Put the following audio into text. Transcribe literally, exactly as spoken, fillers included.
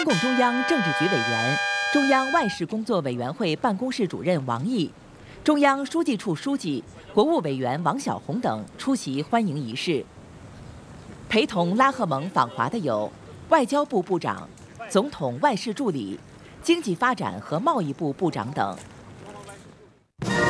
中共中央政治局委员、中央外事工作委员会办公室主任王毅、中央书记处书记、国务委员王小洪等出席欢迎仪式。陪同拉赫蒙访华的有外交部部长、总统外事助理、经济发展和贸易部部长等。